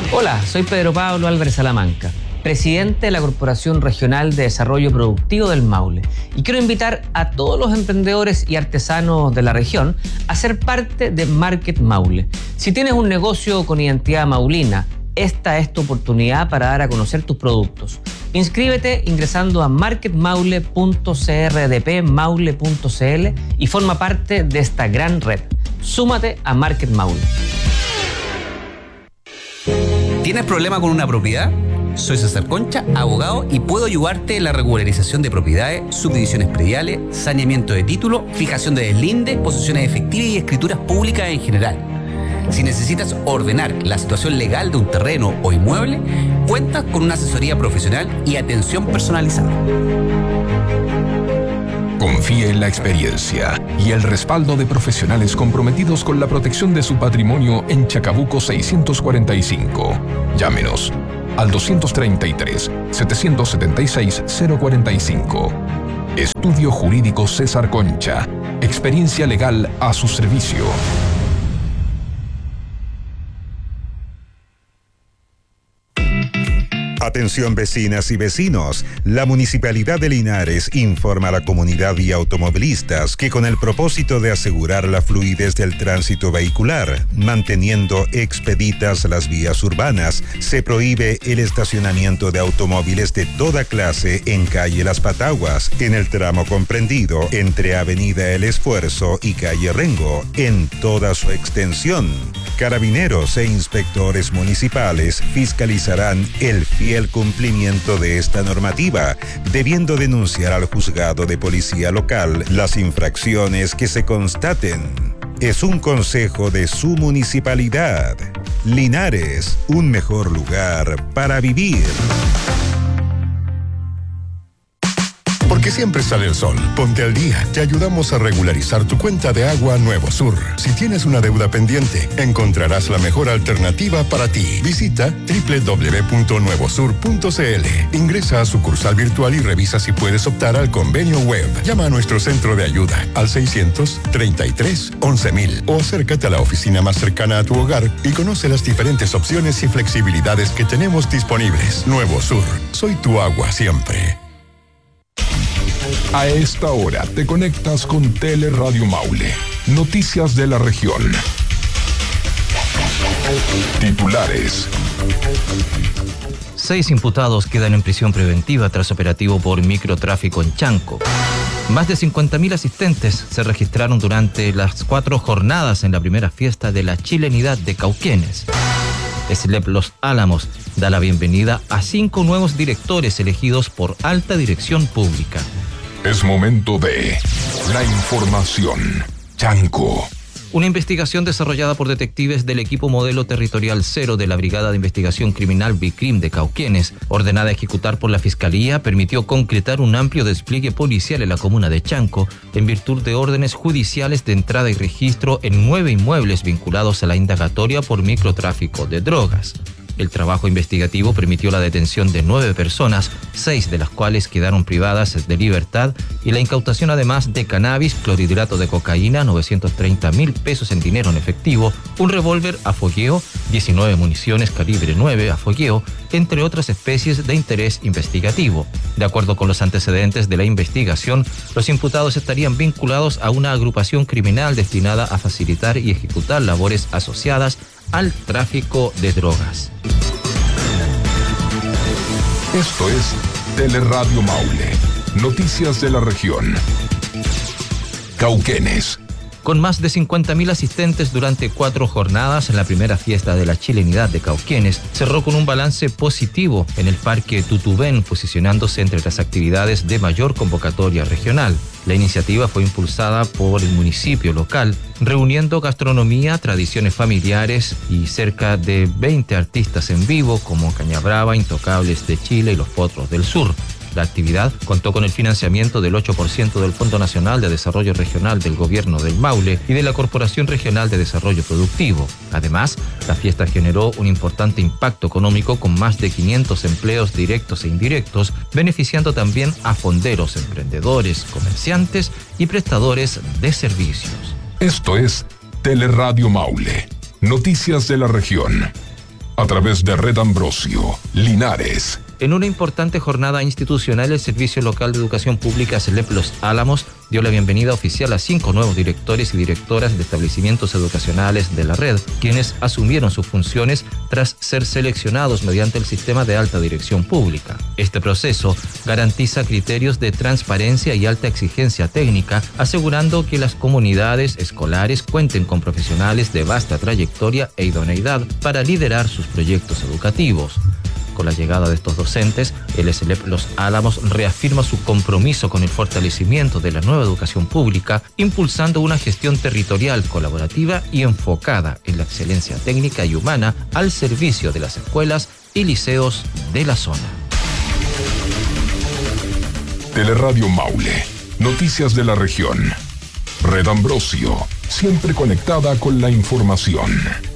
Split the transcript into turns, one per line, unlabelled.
Hola, soy Pedro Pablo Álvarez Salamanca, presidente de la Corporación Regional de Desarrollo Productivo del Maule, y quiero invitar a todos los emprendedores y artesanos de la región a ser parte de Market Maule. Si tienes un negocio con identidad maulina, esta es tu oportunidad para dar a conocer tus productos. Inscríbete ingresando a marketmaule.crdpmaule.cl y forma parte de esta gran red. Súmate a Market Maule.
¿Tienes problema con una propiedad? Soy César Concha, abogado, y puedo ayudarte en la regularización de propiedades, subdivisiones prediales, saneamiento de título, fijación de deslinde, posesiones efectivas y escrituras públicas en general. Si necesitas ordenar la situación legal de un terreno o inmueble, cuentas con una asesoría profesional y atención personalizada.
Confíe en la experiencia y el respaldo de profesionales comprometidos con la protección de su patrimonio en Chacabuco 645. Llámenos al 233-776-045. Estudio Jurídico César Concha. Experiencia legal a su servicio.
Atención vecinas y vecinos, la Municipalidad de Linares informa a la comunidad y automovilistas que con el propósito de asegurar la fluidez del tránsito vehicular, manteniendo expeditas las vías urbanas, se prohíbe el estacionamiento de automóviles de toda clase en calle Las Pataguas, en el tramo comprendido entre Avenida El Esfuerzo y calle Rengo, en toda su extensión. Carabineros e inspectores municipales fiscalizarán el fiel cumplimiento de esta normativa, debiendo denunciar al juzgado de policía local las infracciones que se constaten. Es un consejo de su municipalidad. Linares, un mejor lugar para vivir.
Porque siempre sale el sol. Ponte al día. Te ayudamos a regularizar tu cuenta de agua Nuevo Sur. Si tienes una deuda pendiente, encontrarás la mejor alternativa para ti. Visita www.nuevosur.cl. Ingresa a sucursal virtual y revisa si puedes optar al convenio web. Llama a nuestro centro de ayuda al 633-11,000 o acércate a la oficina más cercana a tu hogar y conoce las diferentes opciones y flexibilidades que tenemos disponibles. Nuevo Sur. Soy tu agua siempre.
A esta hora te conectas con Teleradio Maule. Noticias de la región. Titulares.
6 imputados quedan en prisión preventiva tras operativo por microtráfico en Chanco. Más de 50.000 asistentes se registraron durante las 4 jornadas en la primera fiesta de la chilenidad de Cauquenes. SLEP Los Álamos da la bienvenida a 5 nuevos directores elegidos por alta dirección pública.
Es momento de la información. Chanco.
Una investigación desarrollada por detectives del equipo Modelo Territorial 0 de la Brigada de Investigación Criminal BICRIM de Cauquenes, ordenada a ejecutar por la Fiscalía, permitió concretar un amplio despliegue policial en la comuna de Chanco, en virtud de órdenes judiciales de entrada y registro en 9 inmuebles vinculados a la indagatoria por microtráfico de drogas. El trabajo investigativo permitió la detención de 9 personas, 6 de las cuales quedaron privadas de libertad, y la incautación además de cannabis, clorhidrato de cocaína, 930.000 pesos en dinero en efectivo, un revólver a fogueo, 19 municiones calibre 9 a fogueo, entre otras especies de interés investigativo. De acuerdo con los antecedentes de la investigación, los imputados estarían vinculados a una agrupación criminal destinada a facilitar y ejecutar labores asociadas al tráfico de drogas.
Esto es Teleradio Maule. Noticias de la región. Cauquenes.
Con más de 50.000 asistentes durante 4 jornadas, la primera fiesta de la chilenidad de Cauquenes cerró con un balance positivo en el Parque Tutubén, posicionándose entre las actividades de mayor convocatoria regional. La iniciativa fue impulsada por el municipio local, reuniendo gastronomía, tradiciones familiares y cerca de 20 artistas en vivo como Cañabrava, Intocables de Chile y Los Potros del Sur. La actividad contó con el financiamiento del 8% del Fondo Nacional de Desarrollo Regional del Gobierno del Maule y de la Corporación Regional de Desarrollo Productivo. Además, la fiesta generó un importante impacto económico con más de 500 empleos directos e indirectos, beneficiando también a fonderos, emprendedores, comerciantes y prestadores de servicios.
Esto es Teleradio Maule. Noticias de la región. a través de Red Ambrosio, Linares.
En una importante jornada institucional, el Servicio Local de Educación Pública SELEP Los Álamos dio la bienvenida oficial a 5 nuevos directores y directoras de establecimientos educacionales de la red, quienes asumieron sus funciones tras ser seleccionados mediante el sistema de alta dirección pública. Este proceso garantiza criterios de transparencia y alta exigencia técnica, asegurando que las comunidades escolares cuenten con profesionales de vasta trayectoria e idoneidad para liderar sus proyectos educativos. Con la llegada de estos docentes, el SELEP Los Álamos reafirma su compromiso con el fortalecimiento de la nueva educación pública, impulsando una gestión territorial colaborativa y enfocada en la excelencia técnica y humana al servicio de las escuelas y liceos de la zona.
Teleradio Maule, noticias de la región. Red Ambrosio, siempre conectada con la información.